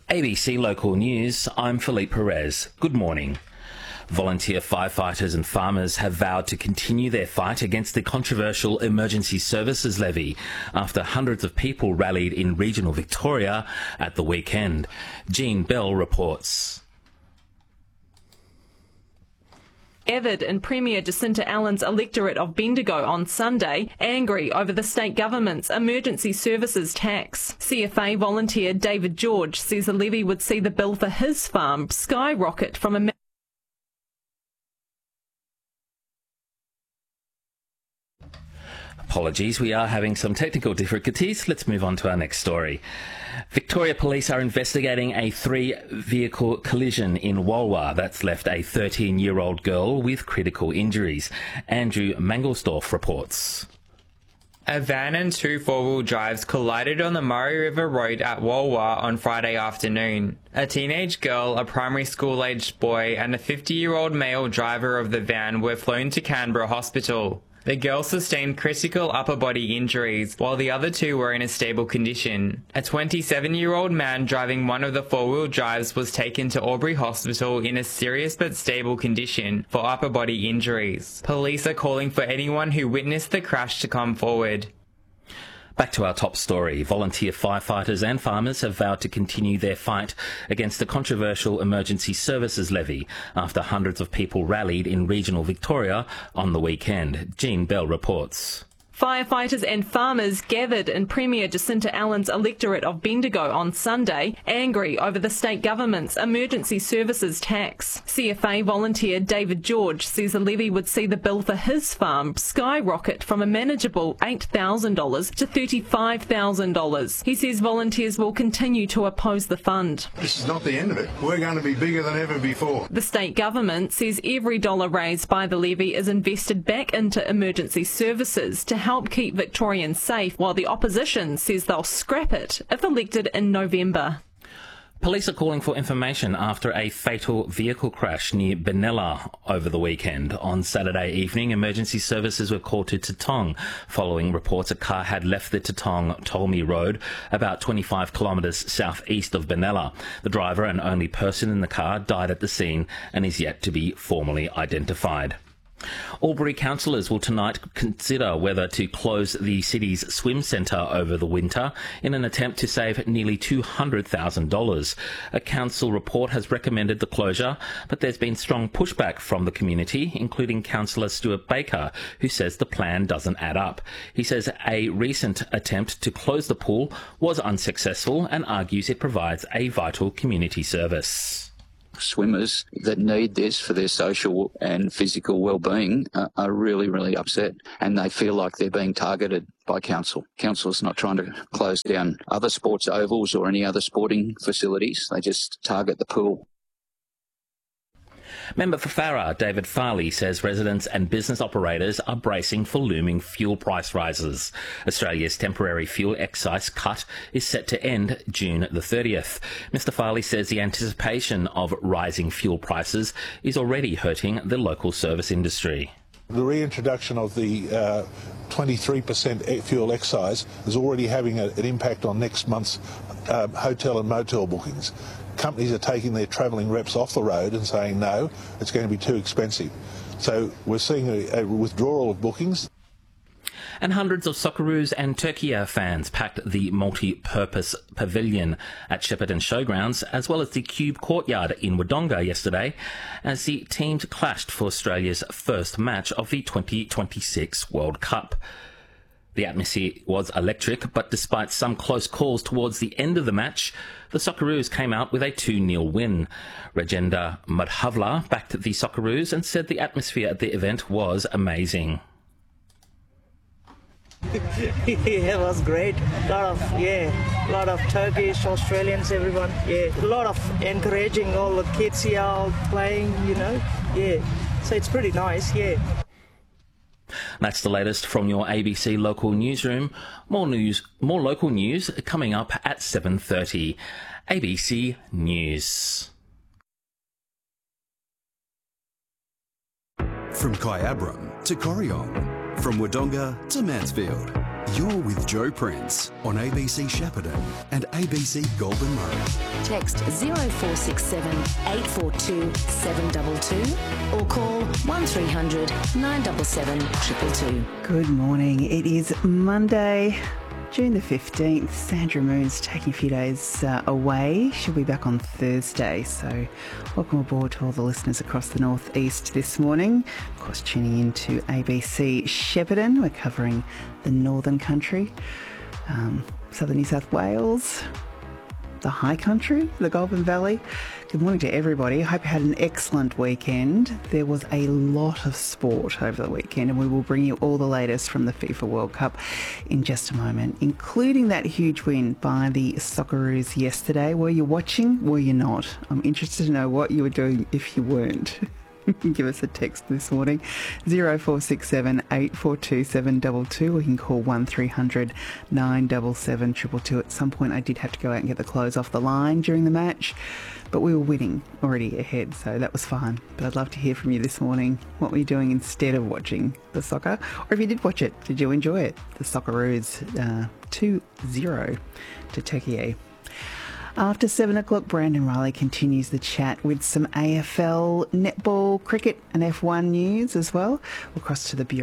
ABC Local News, I'm Philippe Perez. Good morning. Volunteer firefighters and farmers have vowed to continue their fight against the controversial Emergency Services Levy after hundreds of people rallied in regional Victoria at the weekend. Jean Bell reports. Gathered in Premier Jacinta Allen's electorate of Bendigo on Sunday, angry over the state government's emergency services tax. CFA volunteer David George says the levy would see the bill for his farm skyrocket from a Apologies, we are having some technical difficulties. Let's move on to our next story. Victoria Police are investigating a 3-vehicle collision in Walwa that's left a 13-year-old girl with critical injuries. Andrew Mangelsdorf reports. A van and 2 four-wheel drives collided on the Murray River Road at Walwa on Friday afternoon. A teenage girl, a primary school-aged boy and a 50-year-old male driver of the van were flown to Canberra Hospital. The girl sustained critical upper body injuries, while the other 2 were in a stable condition. A 27-year-old man driving one of the four-wheel drives was taken to Albury Hospital in a serious but stable condition for upper body injuries. Police are calling for anyone who witnessed the crash to come forward. Back to our top story. Volunteer firefighters and farmers have vowed to continue their fight against the controversial Emergency Services Levy after hundreds of people rallied in regional Victoria on the weekend. Jean Bell reports. Firefighters and farmers gathered in Premier Jacinta Allen's electorate of Bendigo on Sunday, angry over the state government's emergency services tax. CFA volunteer David George says the levy would see the bill for his farm skyrocket from a manageable $8,000 to $35,000. He says volunteers will continue to oppose the fund. This is not the end of it. We're going to be bigger than ever before. The state government says every dollar raised by the levy is invested back into emergency services to help keep Victorians safe, while the opposition says they'll scrap it if elected in November. Police are calling for information after a fatal vehicle crash near Benalla over the weekend. On Saturday evening, emergency services were called to Tatong following reports a car had left the Tatong-Tolmi Road about 25 kilometres southeast of Benalla. The driver and only person in the car died at the scene and is yet to be formally identified. Albury councillors will tonight consider whether to close the city's swim centre over the winter in an attempt to save nearly $200,000. A council report has recommended the closure, but there's been strong pushback from the community, including Councillor Stuart Baker, who says the plan doesn't add up. He says a recent attempt to close the pool was unsuccessful and argues it provides a vital community service. Swimmers that need this for their social and physical well-being are really, really upset, and they feel like they're being targeted by council. Council's not trying to close down other sports ovals or any other sporting facilities. They just target the pool. Member for Farrer, David Farley, says residents and business operators are bracing for looming fuel price rises. Australia's temporary fuel excise cut is set to end June the 30th. Mr Farley says the anticipation of rising fuel prices is already hurting the local service industry. The reintroduction of the 23% fuel excise is already having an impact on next month's hotel and motel bookings. Companies are taking their travelling reps off the road and saying no, it's going to be too expensive. So we're seeing a withdrawal of bookings. And hundreds of Socceroos and Turkey fans packed the multi-purpose pavilion at Shepparton Showgrounds, as well as the Cube Courtyard in Wodonga yesterday, as the teams clashed for Australia's first match of the 2026 World Cup. The atmosphere was electric, but despite some close calls towards the end of the match, the Socceroos came out with a 2-0 win. Rajendra Madhavla backed the Socceroos and said the atmosphere at the event was amazing. It was great. A lot of Turkish, Australians, everyone. A lot of encouraging all the kids here playing, So it's pretty nice, That's the latest from your ABC local newsroom. More local news coming up at 7:30. ABC News. From Kyabram to Corryong, from Wodonga to Mansfield, You're with Joe Prince on ABC Shepparton and ABC Goulburn Road. Text 0467 842 722 or call 1300 977 222. Good morning. It is Monday, June the 15th. Sandra Moon's taking a few days away. She'll be back on Thursday. So welcome aboard to all the listeners across the northeast this morning. Of course, tuning in to ABC Shepparton. We're covering the Northern Country, southern New South Wales, the High Country, the Goulburn Valley. Good morning to everybody. I hope you had an excellent weekend. There was a lot of sport over the weekend, and we will bring you all the latest from the FIFA World Cup in just a moment, including that huge win by the Socceroos yesterday. Were you watching? Were you not? I'm interested to know what you were doing if you weren't. Give us a text this morning, 0467 842 722, or you can call 1300 977 222. At some point I did have to go out and get the clothes off the line during the match, but we were winning already ahead, so that was fine. But I'd love to hear from you this morning. What were you doing instead of watching the soccer? Or if you did watch it, did you enjoy it? The Socceroos 2-0 to Turkey. After 7 o'clock, Brandon Riley continues the chat with some AFL, netball, cricket and F1 news as well. We'll cross to the Bureau